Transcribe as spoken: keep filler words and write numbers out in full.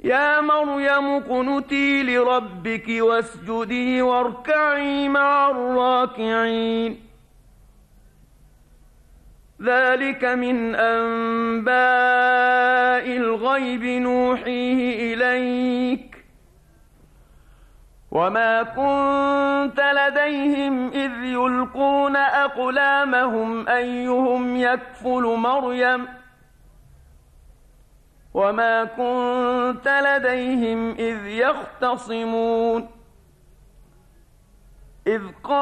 يا مريم اقنتي لربك واسجدي واركعي مع الراكعين. ذلك من أنباء الغيب نوحيه إليك وما كنت لديهم إذ يلقون أقلامهم أيهم يكفل مريم وما كنت لديهم إذ يختصمون. إذ قال